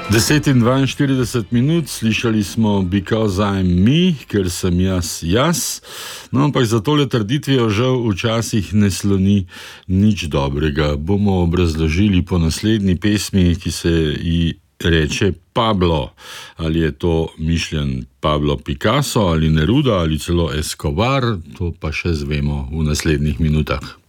10:42, slišali smo Because I'm Me, ker sem jaz. No, ampak za tole trditvijo žal včasih ne sloni nič dobrega. Bomo obrazložili po naslednji pesmi, ki se ji reče Pablo. Ali je to mišljen Pablo Picasso ali Neruda ali celo Escobar, to pa še zvemo v naslednjih minutah.